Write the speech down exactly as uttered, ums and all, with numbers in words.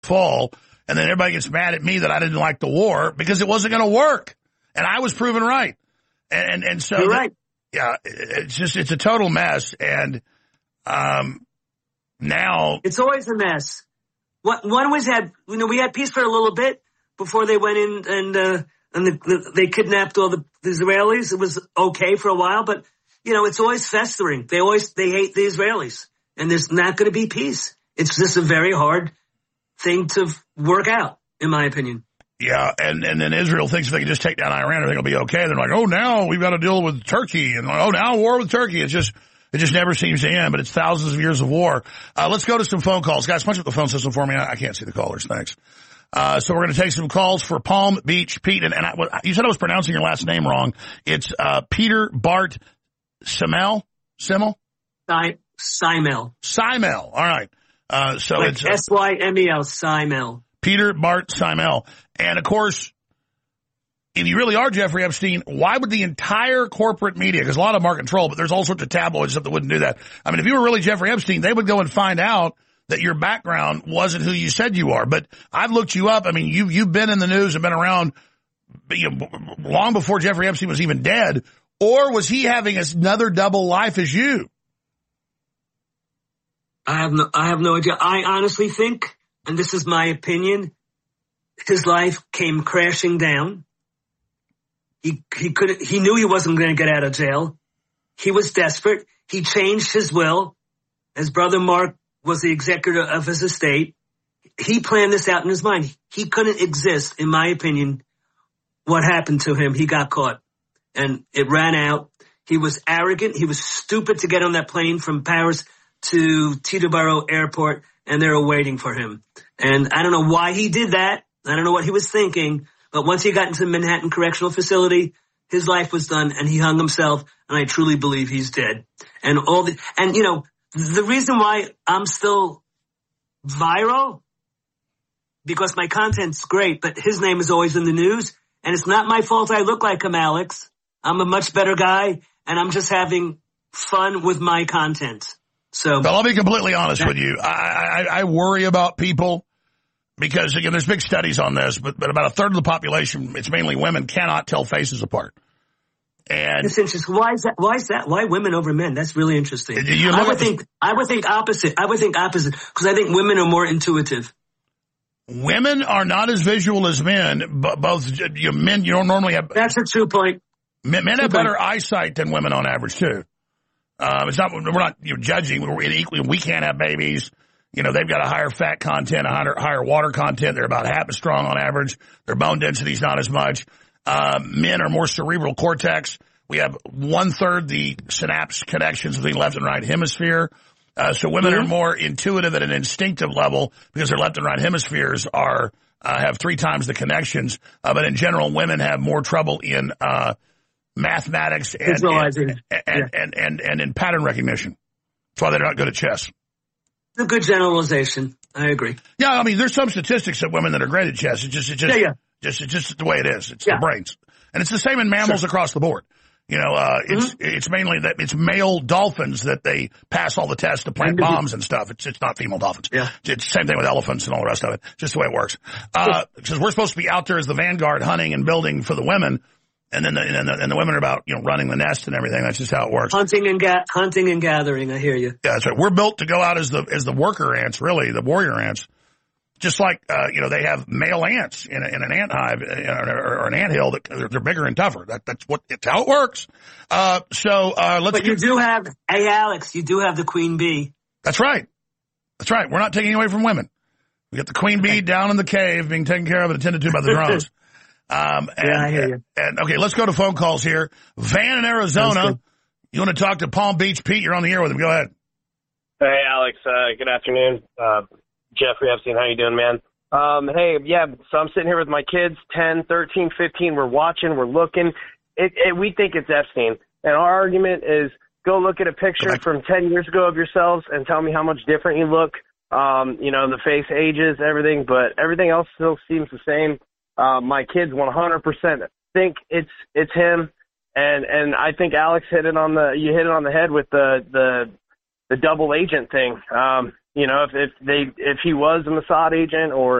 fall, and then everybody gets mad at me that I didn't like the war because it wasn't going to work, and I was proven right. And and, and so, You're right. The, yeah, it's just it's a total mess, and um, now it's always a mess. What one was had, you know, we had peace for a little bit before they went in and uh, and the, the, they kidnapped all the, the Israelis. It was okay for a while, but you know, it's always festering. They always they hate the Israelis, and there's not going to be peace. It's just a very hard thing to work out, in my opinion. Yeah, and, and then Israel thinks if they can just take down Iran, everything will be okay. They're like, oh, now we've got to deal with Turkey, and oh, now war with Turkey. It's just it just never seems to end, but it's thousands of years of war. Uh, let's go to some phone calls. Guys, punch up the phone system for me. I, I can't see the callers. Thanks. Uh, so we're going to take some calls for Palm Beach Pete. And, and I, you said I was pronouncing your last name wrong. It's uh, Peter Bart Simel? Simel? Simel. Simel. All right. Uh, so like it's uh, S Y M E L, Simel. Peter Bart Simel. And, of course, if you really are Jeffrey Epstein, why would the entire corporate media, because a lot of them are controlled, but there's all sorts of tabloids that wouldn't do that. I mean, if you were really Jeffrey Epstein, they would go and find out that your background wasn't who you said you are. But I've looked you up. I mean, you, you've been in the news and been around you know, long before Jeffrey Epstein was even dead. Or was he having another double life as you? I have no, I have no idea. I honestly think, and this is my opinion, his life came crashing down. He, he could, he knew he wasn't going to get out of jail. He was desperate. He changed his will. His brother Mark was the executor of his estate. He planned this out in his mind. He couldn't exist, in my opinion. What happened to him? He got caught and it ran out. He was arrogant. He was stupid to get on that plane from Paris to Teterboro Airport, and they were waiting for him. And I don't know why he did that. I don't know what he was thinking. But once he got into the Manhattan Correctional Facility, his life was done, and he hung himself, and I truly believe he's dead. And all the, and you know, the reason why I'm still viral, because my content's great, but his name is always in the news, and it's not my fault I look like him, Alex. I'm a much better guy, and I'm just having fun with my content. So, well, I'll be completely honest with you. I, I, I worry about people because, again, there's big studies on this, but, but about a third of the population, it's mainly women, cannot tell faces apart. And it's interesting. Why is that? Why is that? Why women over men? That's really interesting. You I would think, the, I would think opposite. I would think opposite because I think women are more intuitive. Women are not as visual as men, but both you know, men, you don't normally have. That's a true point. Men, men true have point. better eyesight than women on average too. Um, it's not, we're not, you know, judging. We're equally, we can't have babies. You know, they've got a higher fat content, a higher, higher water content. They're about half as strong on average. Their bone density is not as much. Uh, men are more cerebral cortex. We have one third the synapse connections between left and right hemisphere. Uh, so women mm-hmm. are more intuitive at an instinctive level because their left and right hemispheres are, uh, have three times the connections. Uh, but in general, women have more trouble in, uh, mathematics and and and, and, yeah. and, and, and in pattern recognition. That's why they're not good at chess. A good generalization. I agree. Yeah, I mean, there's some statistics of women that are great at chess. It's just, it's just, yeah, yeah. just, it's just the way it is. It's yeah. the brains. And it's the same in mammals sure. across the board. You know, uh, it's, mm-hmm. it's mainly that it's male dolphins that they pass all the tests to plant bombs and stuff. It's, it's not female dolphins. Yeah. It's the same thing with elephants and all the rest of it. Just the way it works. Uh, because we're supposed to be out there as the vanguard hunting and building for the women. And then the, and the, and the women are about, you know, running the nest and everything. That's just how it works. Hunting and ga- hunting and gathering. I hear you. Yeah, that's right. We're built to go out as the, as the worker ants, really, the warrior ants. Just like, uh, you know, they have male ants in, a, in an ant hive or, or an ant hill that they're, they're bigger and tougher. That, that's what, it's how it works. Uh, so, uh, let's But you get, do have, hey, Alex, you do have the queen bee. That's right. That's right. We're not taking away from women. We got the queen okay. bee down in the cave being taken care of and attended to by the drones. Um, and, yeah, I hear you. And, and okay, let's go to phone calls here. Van in Arizona. You want to talk to Palm Beach Pete? You're on the air with him. Go ahead. Hey, Alex. Uh, good afternoon. Uh, Jeffrey Epstein, how you doing, man? Um, hey, yeah, so I'm sitting here with my kids, ten, thirteen, fifteen. We're watching, we're looking. It, it, we think it's Epstein. And our argument is go look at a picture from ten years ago of yourselves and tell me how much different you look. Um, you know, the face ages, everything, but everything else still seems the same. Uh, my kids one hundred percent think it's it's him, and and I think Alex hit it on the you hit it on the head with the the the double agent thing. Um, You know, if, if they if he was a Mossad agent or